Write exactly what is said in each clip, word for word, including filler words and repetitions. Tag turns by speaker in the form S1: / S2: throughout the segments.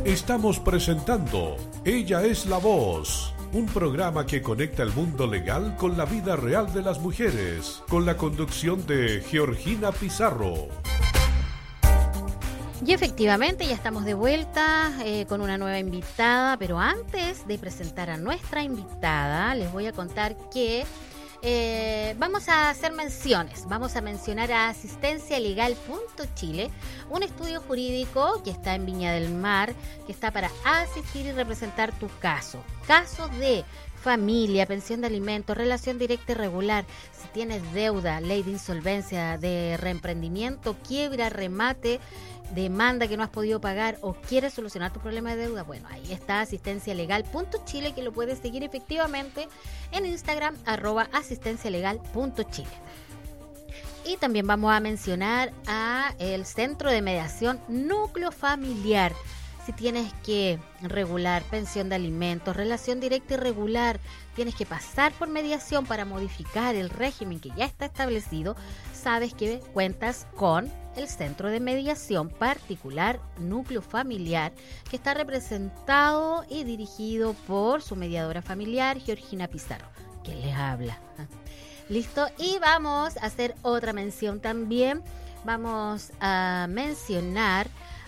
S1: Estamos presentando Ella es la Voz, un programa que conecta el mundo legal con la vida real de las mujeres, con la conducción de Georgina Pizarro.
S2: Y efectivamente ya estamos de vuelta eh, con una nueva invitada, pero antes de presentar a nuestra invitada, les voy a contar que eh, vamos a hacer menciones. Vamos a mencionar a Asistencia Legal punto Chile, un estudio jurídico que está en Viña del Mar, que está para asistir y representar tu caso. Casos de familia, pensión de alimentos, relación directa y regular, si tienes deuda, ley de insolvencia, de reemprendimiento, quiebra, remate, demanda que no has podido pagar o quieres solucionar tu problema de deuda, bueno, ahí está Asistencia Legal punto Chile, que lo puedes seguir efectivamente en Instagram, arroba Asistencia Legal punto Chile. Y también vamos a mencionar a el Centro de Mediación Núcleo Familiar. Si tienes que regular pensión de alimentos, relación directa y regular, tienes que pasar por mediación para modificar el régimen que ya está establecido, sabes que cuentas con el Centro de Mediación Particular Núcleo Familiar, que está representado y dirigido por su mediadora familiar, Georgina Pizarro, que les habla. ¿Listo? Y vamos a hacer otra mención también. Vamos a mencionar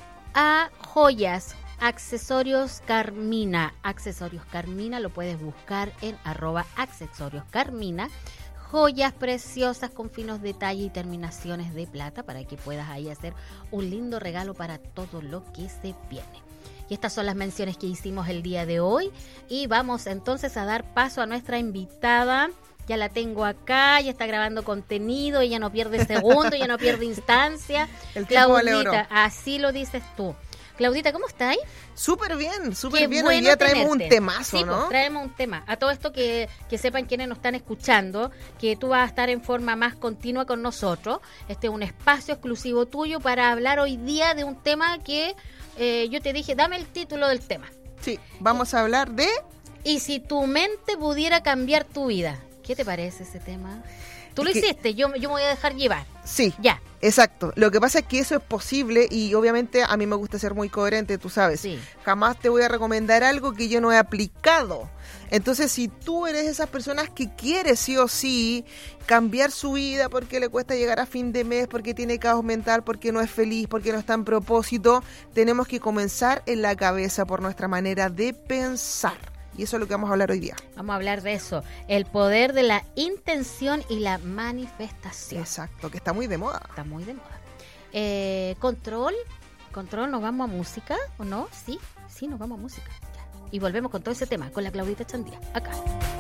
S2: a Joyas Accesorios Carmina. Accesorios Carmina lo puedes buscar en arroba accesorios Carmina. Joyas preciosas con finos detalles y terminaciones de plata para que puedas ahí hacer un lindo regalo para todo lo que se viene. Y estas son las menciones que hicimos el día de hoy. Y vamos entonces a dar paso a nuestra invitada. Ya la tengo acá, ya está grabando contenido, ella no pierde segundo, ella no pierde instancia.
S3: El tiempo vale oro.
S2: Claudita, así lo dices tú. Claudita, ¿cómo estás?
S3: Súper bien, súper
S2: Qué
S3: bien.
S2: bueno
S3: Hoy día traemos
S2: tenerte.
S3: un temazo,
S2: sí,
S3: ¿no?
S2: Pues, traemos un tema. A todo esto que, que sepan quienes nos están escuchando, que tú vas a estar en forma más continua con nosotros. Este es un espacio exclusivo tuyo para hablar hoy día de un tema que eh, yo te dije, dame el título del tema.
S3: Sí, vamos a hablar de...
S2: Y si tu mente pudiera cambiar tu vida. ¿Qué te parece ese tema? Tú lo
S3: que...
S2: hiciste, yo, yo me voy a dejar llevar.
S3: Sí,
S2: ya.
S3: Exacto. Lo que pasa es que eso es posible y obviamente a mí me gusta ser muy coherente, tú sabes.
S2: Sí.
S3: Jamás te voy a recomendar algo que yo no he aplicado. Entonces, si tú eres de esas personas que quiere sí o sí cambiar su vida porque le cuesta llegar a fin de mes, porque tiene caos mental, porque no es feliz, porque no está en propósito, tenemos que comenzar en la cabeza por nuestra manera de pensar. Y eso es lo que vamos a hablar hoy día.
S2: Vamos a hablar de eso, el poder de la intención y la manifestación.
S3: Exacto, que está muy de moda.
S2: Está muy de moda. Eh, control, control, ¿nos vamos a música o no? Sí, sí, nos vamos a música. Ya. Y volvemos con todo ese tema, con la Claudita Chandía, acá.